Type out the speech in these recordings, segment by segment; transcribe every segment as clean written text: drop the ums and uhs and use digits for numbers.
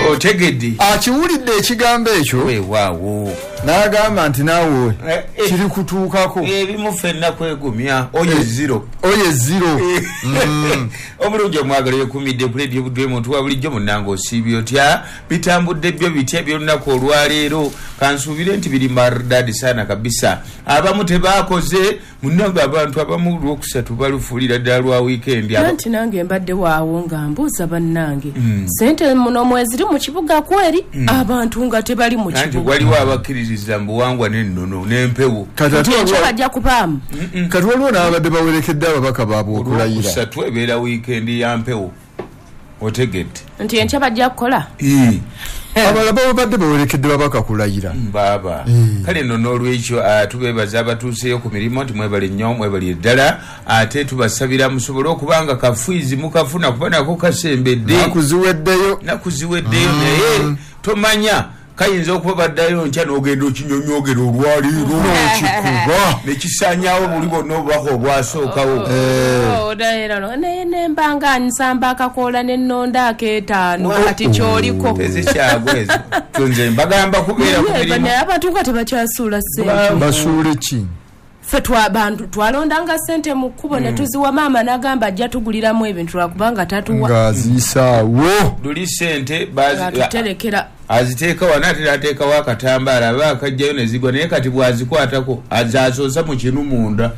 otegedde akiwulidde ekigambo ekyo weewaawo n'agamba nti naawe kiri kutuukako ebimu ffenna kwegumya oye zero omulungi omwagala yekumidde ku leediyo budde muntu wa bulijjo munnanga osiibye otya bitambudde byo bitya by'olunaku olwaleero kansuubire nti biri maridadi sana kabisa abamu tebaakoze munnanga abantu abamu lwokusatu balufuulira ddala lwa wiikendi anti nange mbadde waawo nga mbuuza bannange sente muno mweziri mu kibuga kweri abantu nga tebali mu anti kibuga waliwo abakkiririza mbuwangwa n'ennono n'empewo bajja kubaamu kati waliwo n'abadde bawerekedde ababaka baabwe okulayira olwokusatu ebeera wiikendi ya mpewo otegedde nti enkya bajja kukola abalala babadde bawerekedde babaka kulayira baba kale nno n'olwekyo tubeebaza abatuuseyo ku mirimu nti mwebale nnyo mwebali eddala ate tubasabira musobole okubanga kafuizi mukafuna kuba nako kasembedde nakuziweddeyo naye tomanya kayinza okuba baddayo nkya n'ogenda okinyonyogera olwaliiro n'okikuba nekisanyawo buli bonna obubaka obwasookawo naye nembanga nsamba akakoola n'ennonda akeetaano kati kyoliko tezikyagwa ezo tonze mbagamba kubeera ku mirimu naye abantu nga tebakyasuula ssente basuule ki ffe bantu twalondanga ssente mu kkubo ne tuziwa maama n'agamba ajja tuguliramu ebintu lwakubanga tatuwa ng'aziyisaawo luli ssente tuterekera aziteeka wana ate nateekawo akatambaala aba akajjayo ne zigwa naye kati bwazikwatako azasoosa mu kinu munda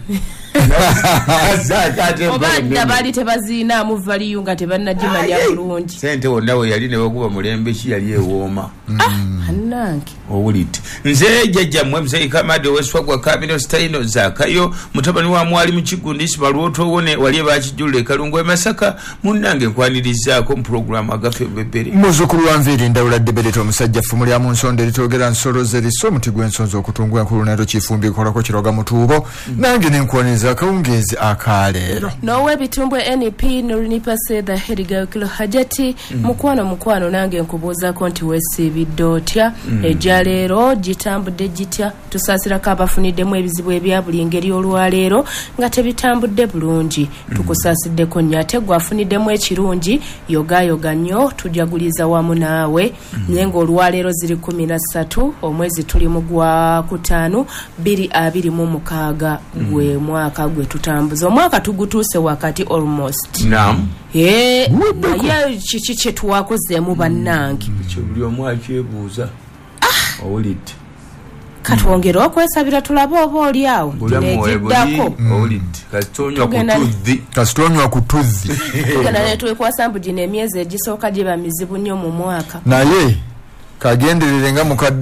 obadda baali tebaziinaamu valiyu nga tebannagimanya bulungi sente wonna we yali ne bakuba mulembe ki yali ewooma annange owulidde nze jjajjammwe muzeikamade oweswagwa kamino staino zakayo mutabani wa mwali mu kigundisi balwotowone wali bakijjulula ekalungu emasaka munnange nkwanirizaako mu puroguramu agaffe bebere muzzukulu wa nviiri ndawula debereta omusajja ffumu lya mu nsonda eritwogera nsolo zeriso omuti gw'ensonzi okutungwa enkulu naero kifumbi ekolako kiroga mutuubo nange nenkwaniriza akawungeezi akaleero n'ow'ebitumbwe nep nolunipa seetha herigayo kilo hajati mukwano nange nkubuuzako nti weesiibidde otya ejja leero gitambudde gitya tusaasirako abafuniddemu ebizibu ebya buli ngeri olwaleero nga tebitambudde bulungi tukusaasiddeko nnyo ate gwafuniddemu ekirungi yogayoga nnyo tujaguliza wamu naawe naye ng'olwaleero ziri 13 omwezi tuli mu gwa kutaano 2026 gwe mwaka gwe tutambuza omwaka tugutuuse wakati almost naam naye kiki kye twakozeemu bannange ekyo buli omu akyebuuza owulidde katwongere okwesabira tulabe oba oli awo negiddako owulidde kasitonywa ku tuzzi tugenda netwekwasa mbu gino emyezi egisooka giba mizibu nnyo mu mwaka naye kagenderere nga mukadde